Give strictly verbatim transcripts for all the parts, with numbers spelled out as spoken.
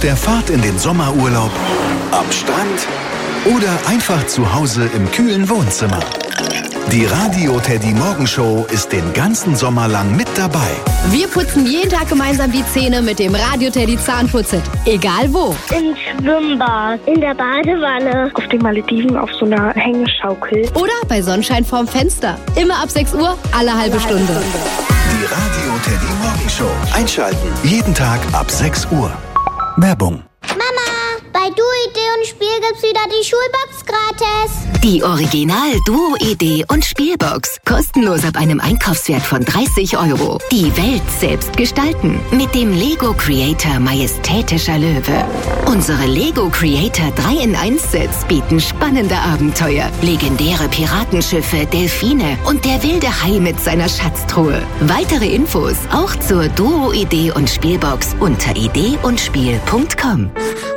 der Fahrt in den Sommerurlaub, am Strand oder einfach zu Hause im kühlen Wohnzimmer. Die Radio Teddy Morgenshow ist den ganzen Sommer lang mit dabei. Wir putzen jeden Tag gemeinsam die Zähne mit dem Radio Teddy Zahnputzer. Egal wo. Im Schwimmbad, in der Badewanne, auf den Malediven auf so einer Hängeschaukel. Oder bei Sonnenschein vorm Fenster. Immer ab sechs Uhr, alle halbe Stunde. Die Radio Teddy Morgenshow. Einschalten. Jeden Tag ab sechs Uhr. Werbung. Mama, bei Duo-Idee und Spiel gibt's wieder die Schulbox gratis. Die Original Duo-Idee und Spielbox. Kostenlos ab einem Einkaufswert von dreißig Euro. Die Welt selbst gestalten. Mit dem Lego Creator Majestätischer Löwe. Unsere Lego Creator drei in eins Sets bieten spannende Abenteuer, legendäre Piratenschiffe, Delfine und der wilde Hai mit seiner Schatztruhe. Weitere Infos auch zur Duo-Idee und Spielbox unter idee und spiel punkt com.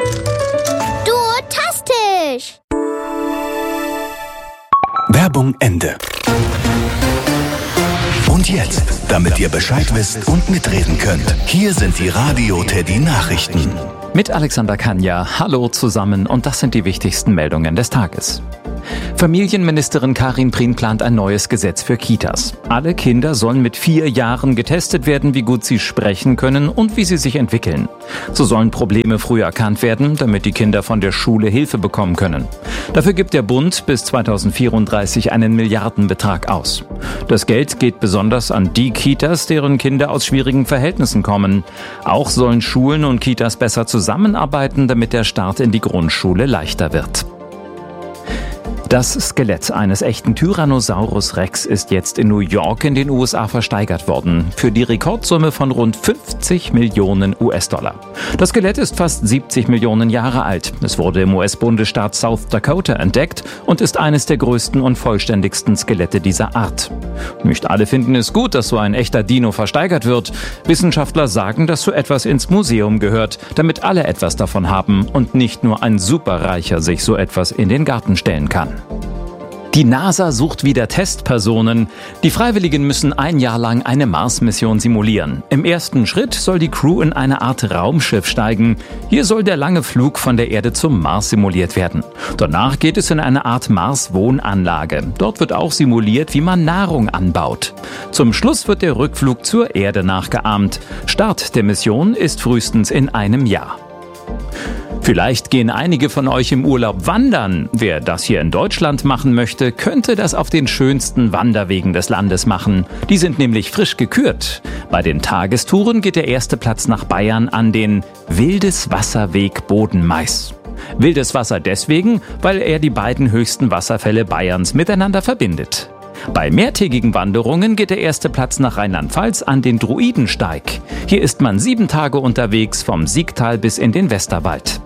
Duotastisch! Werbung Ende. Und jetzt, damit ihr Bescheid wisst und mitreden könnt, hier sind die Radio Teddy Nachrichten. Mit Alexander Kanja. Hallo zusammen und das sind die wichtigsten Meldungen des Tages. Familienministerin Karin Prien plant ein neues Gesetz für Kitas. Alle Kinder sollen mit vier Jahren getestet werden, wie gut sie sprechen können und wie sie sich entwickeln. So sollen Probleme früh erkannt werden, damit die Kinder von der Schule Hilfe bekommen können. Dafür gibt der Bund bis zweitausendvierunddreißig einen Milliardenbetrag aus. Das Geld geht besonders an die Kitas, deren Kinder aus schwierigen Verhältnissen kommen. Auch sollen Schulen und Kitas besser zusammenarbeiten, damit der Start in die Grundschule leichter wird. Das Skelett eines echten Tyrannosaurus Rex ist jetzt in New York in den U S A versteigert worden. Für die Rekordsumme von rund fünfzig Millionen U S-Dollar. Das Skelett ist fast siebzig Millionen Jahre alt. Es wurde im U S-Bundesstaat South Dakota entdeckt und ist eines der größten und vollständigsten Skelette dieser Art. Nicht alle finden es gut, dass so ein echter Dino versteigert wird. Wissenschaftler sagen, dass so etwas ins Museum gehört, damit alle etwas davon haben und nicht nur ein Superreicher sich so etwas in den Garten stellen kann. Die NASA sucht wieder Testpersonen. Die Freiwilligen müssen ein Jahr lang eine Mars-Mission simulieren. Im ersten Schritt soll die Crew in eine Art Raumschiff steigen. Hier soll der lange Flug von der Erde zum Mars simuliert werden. Danach geht es in eine Art Mars-Wohnanlage. Dort wird auch simuliert, wie man Nahrung anbaut. Zum Schluss wird der Rückflug zur Erde nachgeahmt. Start der Mission ist frühestens in einem Jahr. Vielleicht gehen einige von euch im Urlaub wandern. Wer das hier in Deutschland machen möchte, könnte das auf den schönsten Wanderwegen des Landes machen. Die sind nämlich frisch gekürt. Bei den Tagestouren geht der erste Platz nach Bayern an den Wildeswasserweg Boden-Mais. Wildes Wasser deswegen, weil er die beiden höchsten Wasserfälle Bayerns miteinander verbindet. Bei mehrtägigen Wanderungen geht der erste Platz nach Rheinland-Pfalz an den Druidensteig. Hier ist man sieben Tage unterwegs, vom Siegtal bis in den Westerwald.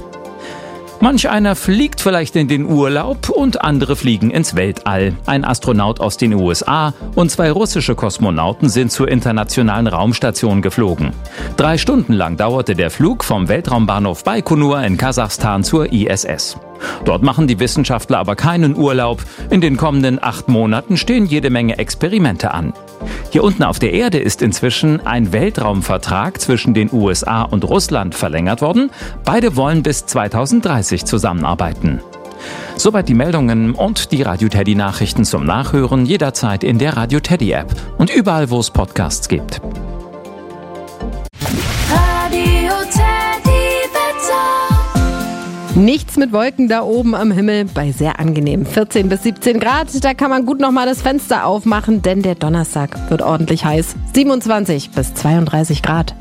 Manch einer fliegt vielleicht in den Urlaub und andere fliegen ins Weltall. Ein Astronaut aus den U S A und zwei russische Kosmonauten sind zur internationalen Raumstation geflogen. Drei Stunden lang dauerte der Flug vom Weltraumbahnhof Baikonur in Kasachstan zur I S S. Dort machen die Wissenschaftler aber keinen Urlaub. In den kommenden acht Monaten stehen jede Menge Experimente an. Hier unten auf der Erde ist inzwischen ein Weltraumvertrag zwischen den U S A und Russland verlängert worden. Beide wollen bis zweitausenddreißig zusammenarbeiten. Soweit die Meldungen und die Radio Teddy Nachrichten zum Nachhören jederzeit in der Radio Teddy App und überall, wo es Podcasts gibt. Radio Teddy Wetter. Nichts mit Wolken da oben am Himmel bei sehr angenehmen vierzehn bis siebzehn Grad. Da kann man gut nochmal das Fenster aufmachen, denn der Donnerstag wird ordentlich heiß. siebenundzwanzig bis zweiunddreißig Grad.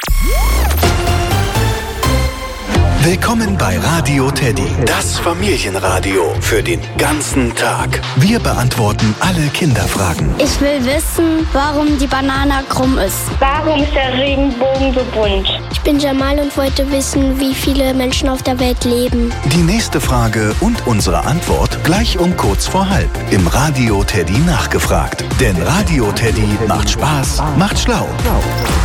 Willkommen bei Radio Teddy, das Familienradio für den ganzen Tag. Wir beantworten alle Kinderfragen. Ich will wissen, warum die Banane krumm ist. Warum ist der Regenbogen so bunt? Ich bin Jamal und wollte wissen, wie viele Menschen auf der Welt leben. Die nächste Frage und unsere Antwort gleich um kurz vor halb im Radio Teddy nachgefragt. Denn Radio Teddy macht Spaß, macht schlau.